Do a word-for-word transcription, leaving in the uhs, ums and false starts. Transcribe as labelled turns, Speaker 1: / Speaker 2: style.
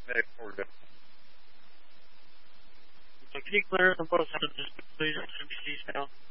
Speaker 1: Medic forward.
Speaker 2: So can you clear on both sides of this, please, M C C south?